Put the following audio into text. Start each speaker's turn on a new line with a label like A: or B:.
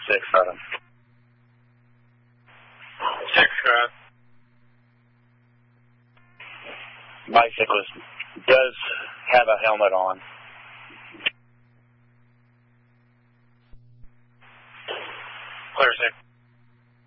A: of them.
B: 6,
A: Bicyclist does have a helmet on.